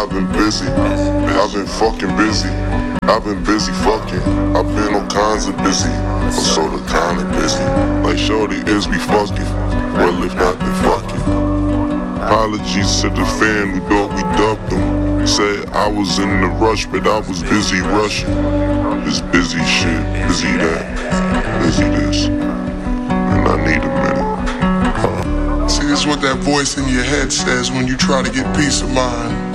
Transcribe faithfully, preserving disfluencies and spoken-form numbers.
I've been busy, I've been fucking busy. I've been busy fucking, I've been on kinds of busy, I'm sorta kinda busy. Like shorty, is we fucking? Well if not, then fuck it. Apologies to the fan who thought we dubbed them. Said I was in the rush, but I was busy rushing. This busy shit, busy that, busy this, and I need a minute. See, this is what that voice in your head says when you try to get peace of mind.